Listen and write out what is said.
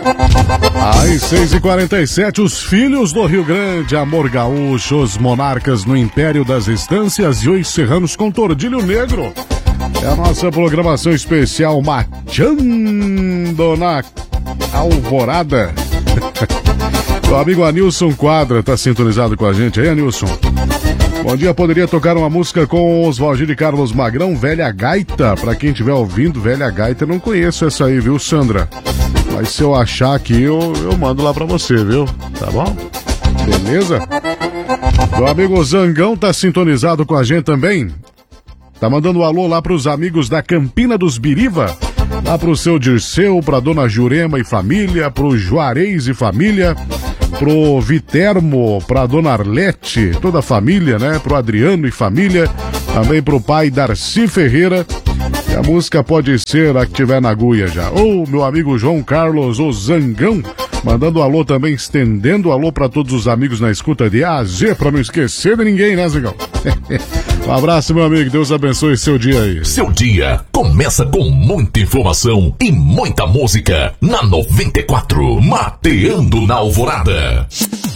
Às 6h47, os filhos do Rio Grande, Amor Gaúcho, os monarcas no Império das Estâncias e os serranos com Tordilho Negro. É a nossa programação especial Machando na Alvorada. O amigo Anilson Quadra tá sintonizado com a gente aí, Anilson. Bom dia, poderia tocar uma música com Oswaldir e Carlos Magrão, Velha Gaita? Pra quem estiver ouvindo, Velha Gaita, não conheço essa aí, viu, Sandra? Mas se eu achar aqui, eu mando lá pra você, viu? Tá bom? Beleza? O amigo Zangão tá sintonizado com a gente também. Tá mandando um alô lá pros amigos da Campina dos Biriva, lá pro seu Dirceu, pra dona Jurema e família, pro Juarez e família, pro Vitermo, pra dona Arlete, toda a família, né? Pro Adriano e família, também pro pai Darcy Ferreira. E a música pode ser a que tiver na agulha já. Ou meu amigo João Carlos, o Zangão, mandando um alô também, estendendo um alô pra todos os amigos na escuta de A a Z, pra não esquecer de ninguém, né, Zangão? Um abraço, meu amigo, Deus abençoe seu dia aí. Seu dia começa com muita informação e muita música na 94, Mateando na Alvorada.